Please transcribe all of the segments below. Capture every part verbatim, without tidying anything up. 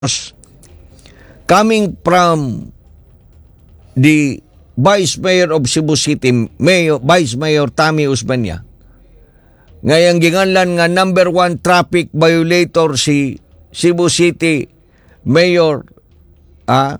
coming from the Vice Mayor of Cebu City, Mayor, Vice Mayor Tammy Osmeña, ngayang ginganlan nga number one traffic violator si Cebu City Mayor ah,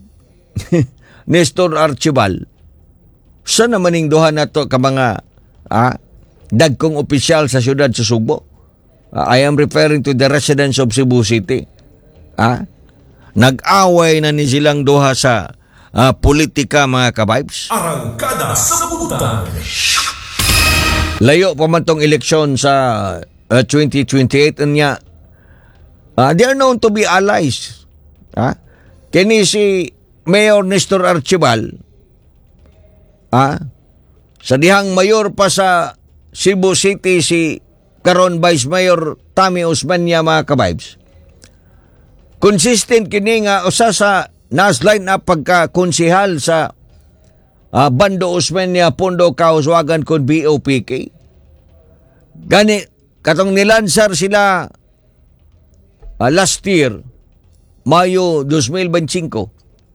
Nestor Archibal. Sa namaning duha na to ka mga ah, dagkong opisyal sa siyudad sa Subo. Ah, I am referring to the residents of Cebu City. Ah, nag-away na ni silang duha sa ah, politika, mga ka-vibes. Arangkada sa Kabutan. Layo pa man tong eleksyon sa uh, twenty twenty-eight niya. Uh, they are known to be allies. Ha? Kini si Mayor Nestor Archibal, ha? Sa dihang mayor pa sa Cebu City si karon Vice Mayor Tammy Osmeña, mga ka-vibes. Consistent kini nga usa sa nas line up pagka-konsehal sa uh, Bando Osmeña, Pondo, Kauswagan kon B O P K. Gani, katong nilansar sila uh, last year, Mayo twenty twenty-five.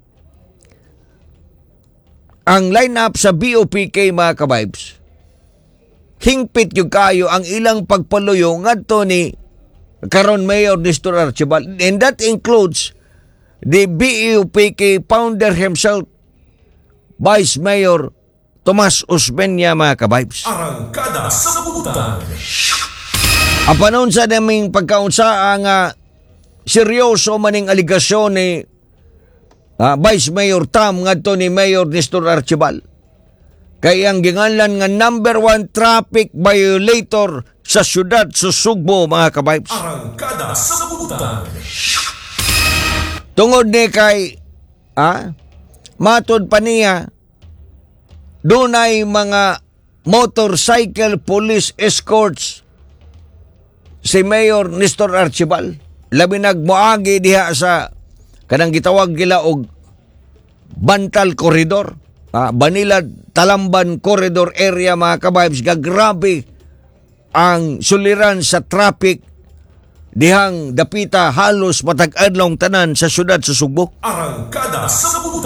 Ang line-up sa B O P K, mga ka-vibes, hingpit yung kayo ang ilang pagpaluyo ngadto ni karon Mayor Nestor Archibal. And that includes the B O P K founder himself, Vice Mayor Tomas Osmeña, mga ka-vibes. Arangkada sa Kabutan. Ang panon sa naming pagkaunsa ang uh, seryoso maning aligasyon ni uh, Vice Mayor Tam ngadto ni Mayor Nestor Archibal. Kay ang ginganlan nga number one traffic violator sa siyudad sa Sugbo, mga ka-vibes. Arangkada sa Kabutan. Tungod ni kay ah, matod pa niya, dunay mga motorcycle police escorts si Mayor Nestor Archibal. Labi nagmoagi diha sa kanang gitawag gila og Bantal Corridor, ah, Banilad Talamban Corridor area, mga ka-vibes. Gagrabe ang suliran sa traffic dihang dapita halos matag-adlong tanan sa siyudad sa Subo. Arangkada sa Kabutan.